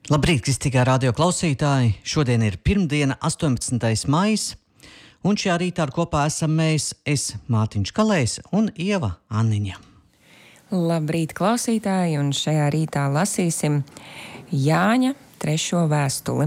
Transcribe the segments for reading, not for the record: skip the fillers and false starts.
Labrīt, kristīgā radio klausītāji! Šodien ir pirmdiena, 18. maijs, un šajā rītā kopā esam mēs, es, Mārtiņš Kalējs un Ieva Anniņa. Labrīt, klausītāji, un šajā rītā lasīsim Jāņa 3. vēstuli.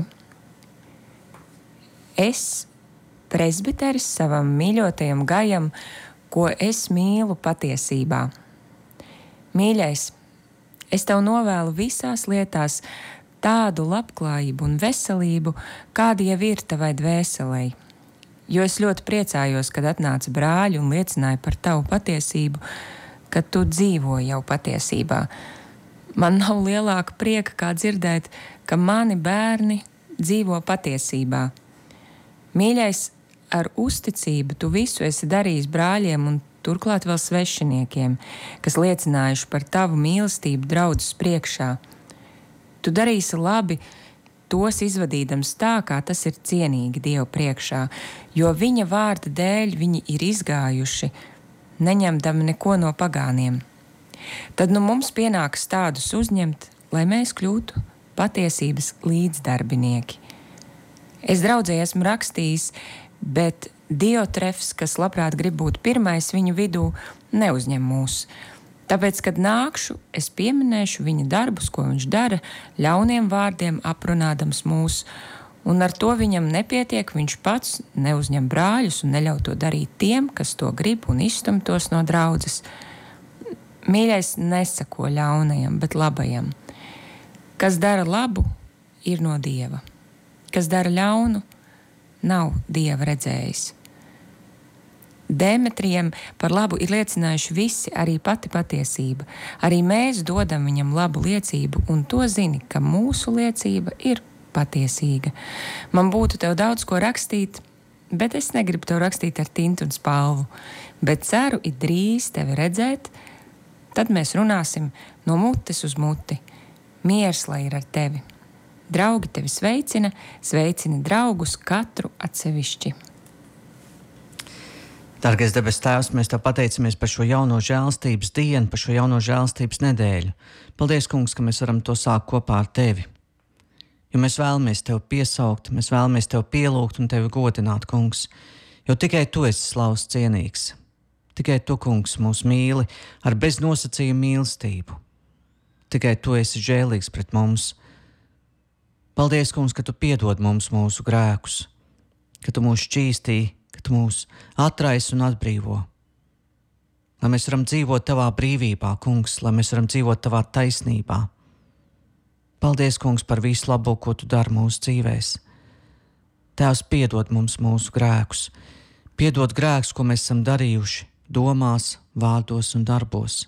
Es, presbiteris savam mīļotajam Gajam, ko es mīlu patiesībā. Mīļais, es tev novēlu visās lietās tādu labklājību un veselību, kāda jau ir tavai dvēselei. Jo es ļoti priecājos, kad atnāca brāļi un liecināja par tavu patiesību, ka tu dzīvo jau patiesībā. Man nav lielāka prieka, kā dzirdēt, ka mani bērni dzīvo patiesībā. Mīļais, ar uzticību tu visu esi darījis brāļiem un turklāt vēl svešiniekiem, kas liecinājuši par tavu mīlestību draudzes priekšā. Tu darīsi labi, tos izvadīdams tā, kā tas ir cienīgi Dievu priekšā, jo viņa vārda dēļ viņi ir izgājuši, neņemdami neko no pagāniem. Tad mums pienāks tādus uzņemt, lai mēs kļūtu patiesības līdzdarbinieki. Es draudzē esmu rakstījis, bet Diotrefs, kas labprāt grib būt pirmais viņu vidū, neuzņem mūs. Tāpēc, kad nākšu, es pieminēšu viņa darbus, ko viņš dara, ļauniem vārdiem aprunādams mūs, un ar to viņam nepietiek, viņš pats neuzņem brāļus un neļauj to darīt tiem, kas to grib un izstum tos no draudzes. Mīļais, nesako ļaunajam, bet labajam. Kas dara labu, ir no Dieva. Kas dara ļaunu, nav Dieva redzējis. Demetrijam par labu ir liecinājuši visi, arī pati patiesība. Arī mēs dodam viņam labu liecību, un to zini, ka mūsu liecība ir patiesīga. Man būtu tev daudz ko rakstīt, bet es negribu tev rakstīt ar tintu un spalvu. Bet ceru, ir drīz tevi redzēt, tad mēs runāsim no mutes uz muti. Miers, lai ir ar tevi. Draugi tevi sveicina, sveicini draugus katru atsevišķi. Dargais debes Tēvs, mēs Tev pateicamies par šo jauno žēlstības dienu, par šo jauno žēlstības nedēļu. Paldies, Kungs, ka mēs varam to sākt kopā ar Tevi. Jo mēs vēlamies Tev piesaukt, mēs vēlamies Tev pielūgt un Tevi godināt, Kungs. Jo tikai Tu esi slavs cienīgs. Tikai Tu, Kungs, mūs mīli ar beznosacījumu mīlestību. Tikai Tu esi žēlīgs pret mums. Paldies, Kungs, ka Tu piedod mums mūsu grēkus, ka Tu mūs šķīstīji, ka Tu mūs atraisi un atbrīvo. Lai mēs varam dzīvot Tavā brīvībā, Kungs, lai mēs varam dzīvot Tavā taisnībā. Paldies, Kungs, par visu labo, ko Tu dari mūsu dzīvēs. Tēvs, piedod mums mūsu grēkus. Piedod grēkus, ko mēs esam darījuši domās, vārdos un darbos.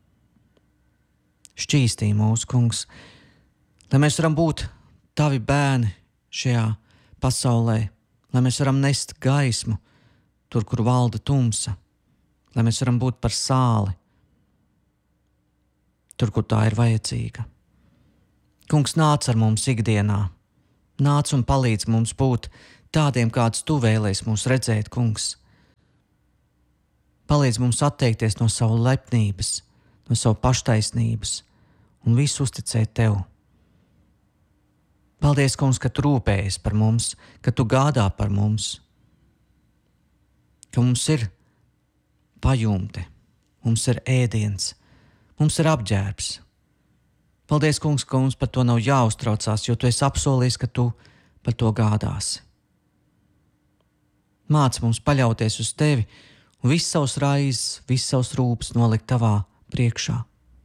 Šķīstī mūs, Kungs, lai mēs varam būt Tavi bērni šajā pasaulē, lai mēs varam nest gaismu tur, kur valda tumsa, lai mēs varam būt par sāli tur, kur tā ir vajadzīga. Kungs, nāc ar mums ikdienā, nāc un palīdz mums būt tādiem, kādus Tu vēlies mūs redzēt, Kungs. Palīdz mums atteikties no savu lepnības, no savu paštaisnības un visu uzticēt Tev. Paldies, Kungs, ka Tu rūpējies par mums, ka Tu gādā par mums, ka mums ir pajumte, mums ir ēdiens, mums ir apģērbs. Paldies, Kungs, ka mums par to nav jāuztraucās, jo Tu esi apsolījis, ka Tu par to gādāsi. Māc mums paļauties uz Tevi un visus savus raizes, visus savus rūpes nolikt Tavā priekšā.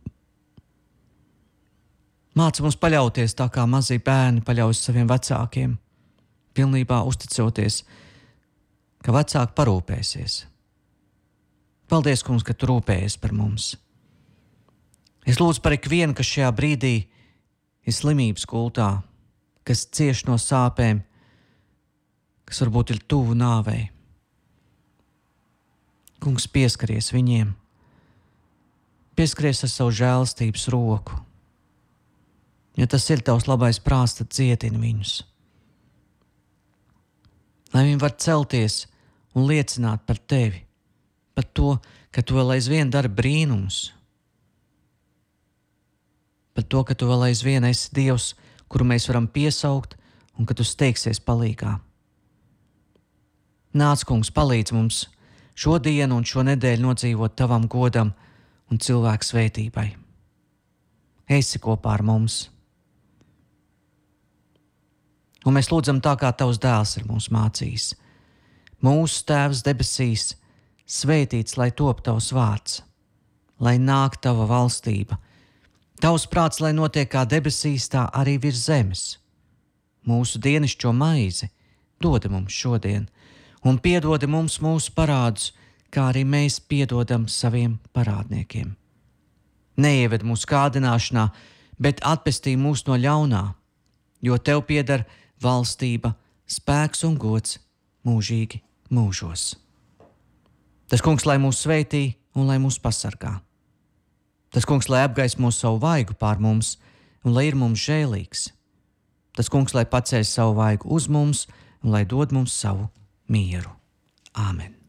Māc mums paļauties tā, kā mazie bērni paļaujas saviem vecākiem, pilnībā uzticoties, ka vecāki parūpēsies. Paldies, Kungs, ka Tu rūpējies par mums. Es lūdzu par ikvienu, kas šajā brīdī ir slimības gultā, kas cieš no sāpēm, kas varbūt ir tuvu nāvei. Kungs, pieskaries viņiem, pieskaries ar savu žēlastības roku. Ja tas ir Tavs labais prāts, tad dziedini viņus. Lai viņi var celties un liecināt par Tevi, par to, ka Tu vēl aizvien dari brīnumus, par to, ka Tu vēl aizvien esi Dievs, kuru mēs varam piesaukt un kad tu steigsies palīgā. Nāc, kungs, palīdz mums šo dienu un šo nedēļu nodzīvot tavam godam un cilvēku svētībai. Esi kopā ar mums. Un mēs lūdzam tā, kā tavs dēls ir mūs mācījis. Mūsu Tēvs debesīs, svētīts lai top tavs vārds, lai nāk tava valstība. Tavs prāts, lai notiek kā debesīs, tā arī virs zemes. Mūsu dienascho maizi dod mums šodien, un piedod mums mūsu parādus, kā arī mēs piedodam saviem parādniekiem. Neieved mūsu kārdināšanā, bet atpestī mūs no ļaunā, jo tev pieder valstība, spēks un gods mūžīgi mūžos. Tas kungs, lai mūs svētī un lai mūs pasargā. Tas kungs, lai apgaismo savu vaigu pār mums un lai ir mums žēlīgs. Tas kungs, lai paceļ savu vaigu uz mums un lai dod mums savu mieru. Āmen.